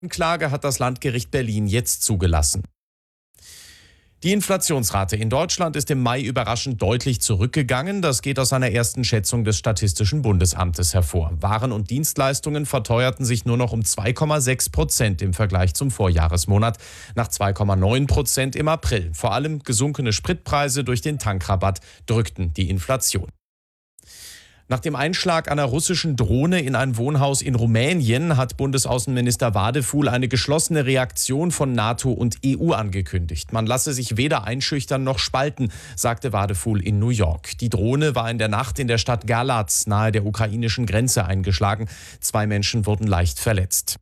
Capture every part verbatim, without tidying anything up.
Klage hat das Landgericht Berlin jetzt zugelassen. Die Inflationsrate in Deutschland ist im Mai überraschend deutlich zurückgegangen. Das geht aus einer ersten Schätzung des Statistischen Bundesamtes hervor. Waren und Dienstleistungen verteuerten sich nur noch um zwei Komma sechs Prozent im Vergleich zum Vorjahresmonat, nach zwei Komma neun Prozent im April. Vor allem gesunkene Spritpreise durch den Tankrabatt drückten die Inflation. Nach dem Einschlag einer russischen Drohne in ein Wohnhaus in Rumänien hat Bundesaußenminister Wadefuhl eine geschlossene Reaktion von NATO und E U angekündigt. Man lasse sich weder einschüchtern noch spalten, sagte Wadefuhl in New York. Die Drohne war in der Nacht in der Stadt Galatz nahe der ukrainischen Grenze eingeschlagen. Zwei Menschen wurden leicht verletzt.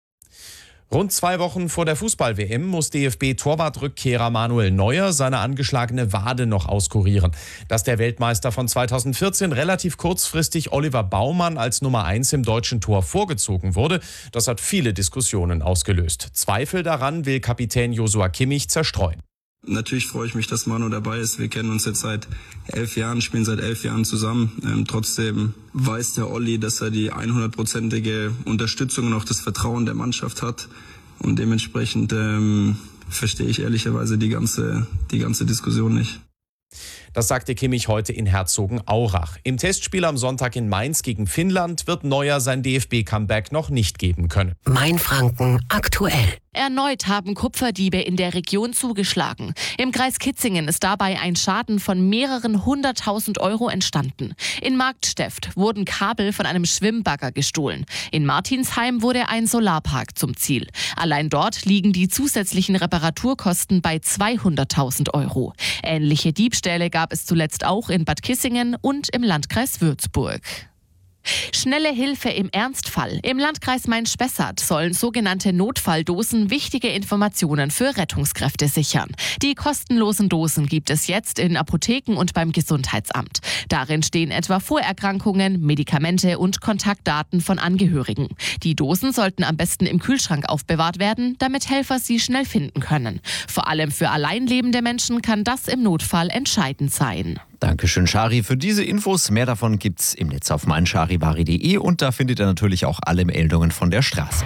Rund zwei Wochen vor der Fußball-W M muss D F B-Torwartrückkehrer Manuel Neuer seine angeschlagene Wade noch auskurieren. Dass der Weltmeister von zweitausendvierzehn relativ kurzfristig Oliver Baumann als Nummer eins im deutschen Tor vorgezogen wurde, das hat viele Diskussionen ausgelöst. Zweifel daran will Kapitän Joshua Kimmich zerstreuen. Natürlich freue ich mich, dass Manu dabei ist. Wir kennen uns jetzt seit elf Jahren, spielen seit elf Jahren zusammen. Ähm, trotzdem weiß der Olli, dass er die hundertprozentige Unterstützung und auch das Vertrauen der Mannschaft hat. Und dementsprechend ähm, verstehe ich ehrlicherweise die ganze, die ganze Diskussion nicht. Das sagte Kimmich heute in Herzogenaurach. Im Testspiel am Sonntag in Mainz gegen Finnland wird Neuer sein D F B-Comeback noch nicht geben können. Mainfranken aktuell. Erneut haben Kupferdiebe in der Region zugeschlagen. Im Kreis Kitzingen ist dabei ein Schaden von mehreren hunderttausend Euro entstanden. In Marktsteft wurden Kabel von einem Schwimmbagger gestohlen. In Martinsheim wurde ein Solarpark zum Ziel. Allein dort liegen die zusätzlichen Reparaturkosten bei zweihunderttausend Euro. Ähnliche Diebstähle gab es zuletzt auch in Bad Kissingen und im Landkreis Würzburg. Schnelle Hilfe im Ernstfall. Im Landkreis Main-Spessart sollen sogenannte Notfalldosen wichtige Informationen für Rettungskräfte sichern. Die kostenlosen Dosen gibt es jetzt in Apotheken und beim Gesundheitsamt. Darin stehen etwa Vorerkrankungen, Medikamente und Kontaktdaten von Angehörigen. Die Dosen sollten am besten im Kühlschrank aufbewahrt werden, damit Helfer sie schnell finden können. Vor allem für alleinlebende Menschen kann das im Notfall entscheidend sein. Dankeschön, Shari, für diese Infos. Mehr davon gibt's im Netz auf meincharivari punkt de und da findet ihr natürlich auch alle Meldungen von der Straße.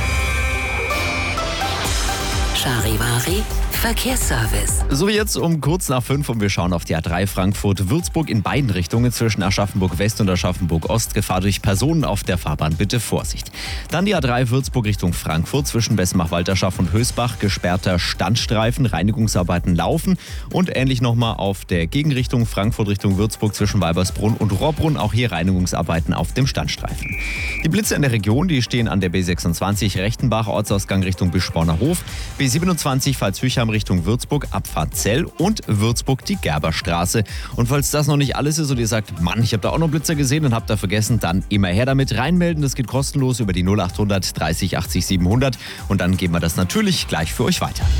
Charivari Verkehrsservice. So wie jetzt um kurz nach fünf und wir schauen auf die A drei Frankfurt-Würzburg in beiden Richtungen zwischen Aschaffenburg-West und Aschaffenburg-Ost. Gefahr durch Personen auf der Fahrbahn, bitte Vorsicht. Dann die A drei Würzburg Richtung Frankfurt zwischen Bessenbach-Walterschaft und Hösbach. Gesperrter Standstreifen, Reinigungsarbeiten laufen und ähnlich nochmal auf der Gegenrichtung Frankfurt Richtung Würzburg zwischen Weibersbrunn und Rohrbrunn. Auch hier Reinigungsarbeiten auf dem Standstreifen. Die Blitze in der Region, die stehen an der B sechsundzwanzig Rechtenbach, Ortsausgang Richtung Bischborner Hof, B siebenundzwanzig Pfalzhüchheim Richtung Würzburg, Abfahrt Zell und Würzburg die Gerberstraße. Und falls das noch nicht alles ist und ihr sagt, Mann, ich habe da auch noch Blitzer gesehen und habt da vergessen, dann immer her damit, reinmelden. Das geht kostenlos über die null achthundert dreißig achtzig siebenhundert und dann geben wir das natürlich gleich für euch weiter.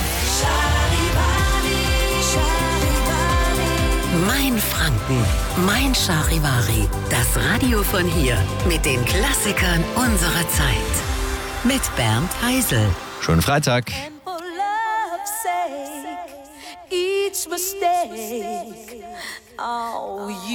Mainfranken, Mein Charivari. Das Radio von hier mit den Klassikern unserer Zeit. Mit Bernd Heisel. Schönen Freitag. Each mistake, oh, you